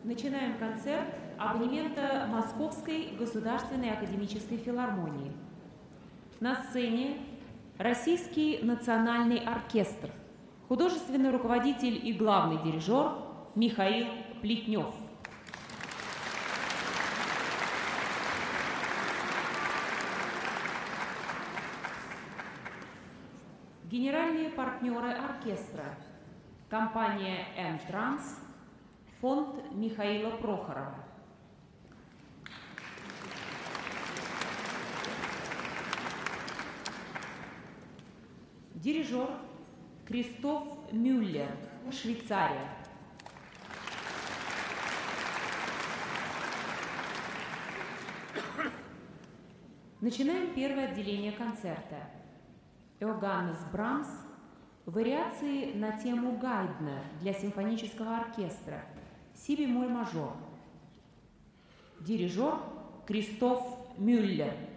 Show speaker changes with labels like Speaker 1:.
Speaker 1: Начинаем концерт абонемента Московской государственной академической филармонии. На сцене Российский национальный оркестр, художественный руководитель и главный дирижер Михаил Плетнев. Генеральные партнеры оркестра: компания «М-Транс», фонд Михаила Прохорова. Дирижер Кристоф Мюллер, Швейцария. Начинаем первое отделение концерта. Йоганнес Брамс. Вариации на тему Гайдна для симфонического оркестра. Си бемоль мажор. Дирижер Кристоф Мюллер.